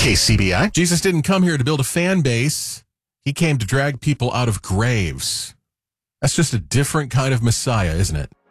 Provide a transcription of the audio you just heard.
KCBI. Jesus didn't come here to build a fan base. He came to drag people out of graves. That's just a different kind of Messiah, isn't it?